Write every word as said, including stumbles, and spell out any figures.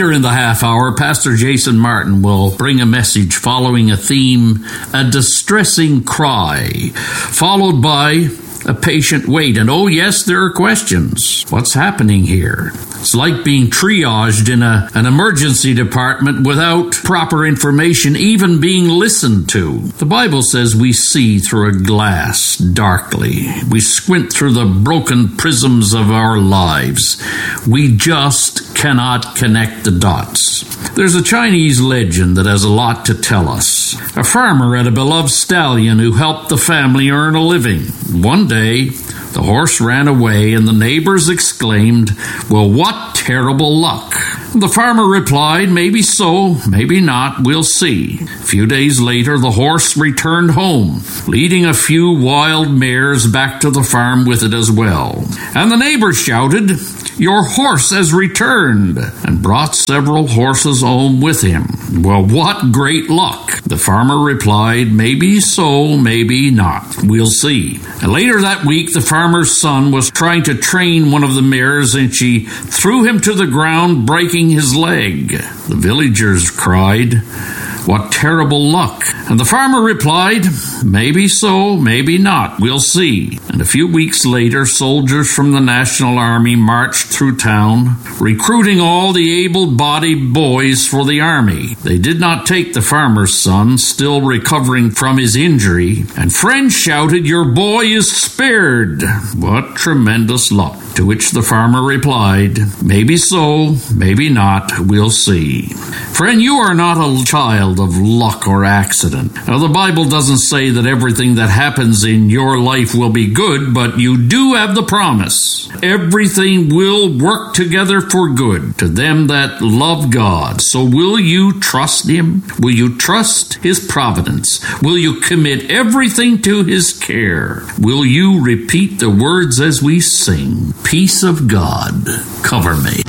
Later in the half hour, Pastor Jason Martin will bring a message following a theme, a distressing cry, followed by a patient wait. And oh yes, there are questions. What's happening here? It's like being triaged in a, an emergency department without proper information even being listened to. The Bible says we see through a glass darkly. We squint through the broken prisms of our lives. We just cannot connect the dots. There's a Chinese legend that has a lot to tell us. A farmer had a beloved stallion who helped the family earn a living. One day, the horse ran away, and the neighbors exclaimed, "Well, what terrible luck!" The farmer replied, "Maybe so, maybe not, we'll see." A few days later, the horse returned home, leading a few wild mares back to the farm with it as well. And the neighbors shouted, "Your horse has returned," and brought several horses home with him. "Well, what great luck!" The farmer replied, "Maybe so, maybe not. We'll see." And later that week, the farmer's son was trying to train one of the mares, and she threw him to the ground, breaking his leg. The villagers cried, "What terrible luck!" And the farmer replied, "Maybe so, maybe not. We'll see." And a few weeks later, soldiers from the National Army marched through town, recruiting all the able-bodied boys for the army. They did not take the farmer's son, still recovering from his injury, and friends shouted, "Your boy is spared." What tremendous luck! To which the farmer replied, "Maybe so, maybe not. We'll see." Friend, you are not a child of luck or accident. Now, the Bible doesn't say that everything that happens in your life will be good, but you do have the promise. Everything will work together for good to them that love God. So will you trust Him? Will you trust His providence? Will you commit everything to His care? Will you repeat the words as we sing? Peace of God, cover me.